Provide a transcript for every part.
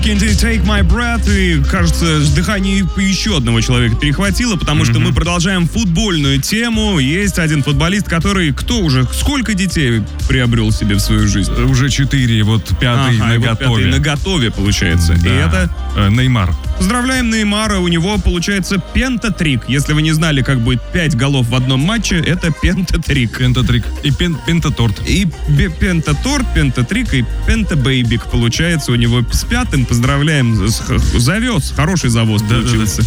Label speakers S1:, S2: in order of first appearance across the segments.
S1: Can't Take My Breath. И, кажется, дыхание еще одного человека перехватило, потому что мы продолжаем футбольную тему. Есть один футболист, который... Сколько детей приобрел себе в свою жизнь?
S2: Уже 4, вот пятый наготове.
S1: Пятый наготове, получается.
S2: Да.
S1: И это...
S2: Неймар.
S1: Поздравляем Неймара, у него получается пентатрик. Если вы не знали, как будет 5 голов в одном матче, это пентатрик.
S2: Пентатрик. И пентаторт.
S1: И пентаторт, пентатрик и пентабейбик получается у него с 5-м. Поздравляем, завез, хороший завоз получился.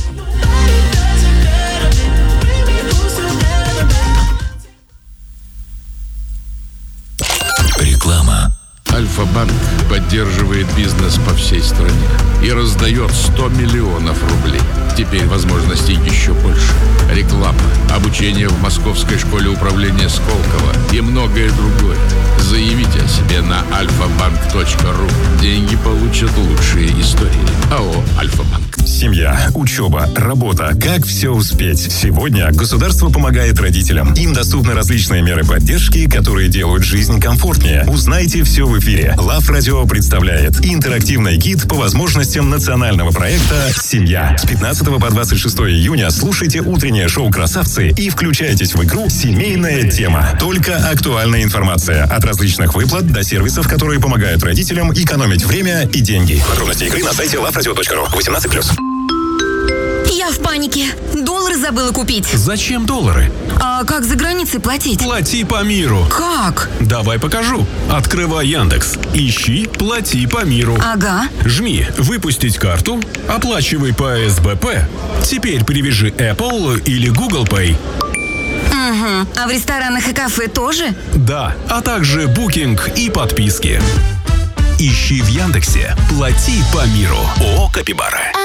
S3: Реклама.
S4: Альфа-банк поддерживает бизнес по всей стране и раздает 100 миллионов рублей. Теперь возможностей еще больше. Реклама, обучение в Московской школе управления Сколково и многое другое. Заявите о себе на alfabank.ru. Деньги получат лучшие истории. АО «Альфа-банк».
S3: Семья, учеба, работа. Как все успеть? Сегодня государство помогает родителям. Им доступны различные меры поддержки, которые делают жизнь комфортнее. Узнайте все в эфире. Лав Радио представляет интерактивный гид по возможностям национального проекта «Семья». С 15 по 26 июня слушайте утреннее шоу «Красавцы» и включайтесь в игру «Семейная тема». Только актуальная информация от различных выплат до сервисов, которые помогают родителям экономить время и деньги. Подробности игры на сайте lavradio.ru. 18+.
S5: Я в панике. Доллары забыла купить.
S6: Зачем доллары?
S5: А как за границей платить?
S6: Плати по миру.
S5: Как?
S6: Давай покажу. Открывай Яндекс. Ищи «Плати по миру».
S5: Ага.
S6: Жми «Выпустить карту». Оплачивай по СБП. Теперь привяжи Apple или Google Pay.
S5: Угу. А в ресторанах и кафе тоже?
S6: Да, а также букинг и подписки.
S3: Ищи в Яндексе «Плати по миру». ООО «Капибара».